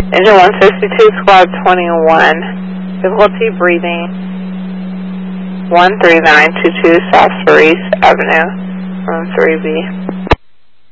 Engine 162, Squad 21. Difficulty breathing. 13922 South Cerise Avenue, room 3B.